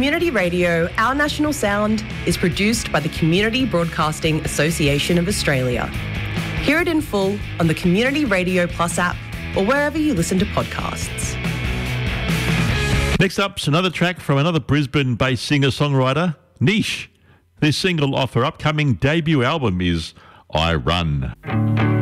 Community Radio, Our National Sound, is produced by the Community Broadcasting Association of Australia. Hear it in full on the Community Radio Plus app or wherever you listen to podcasts. Next up's another track from another Brisbane-based singer-songwriter, Niche. This single off her upcoming debut album is I Run.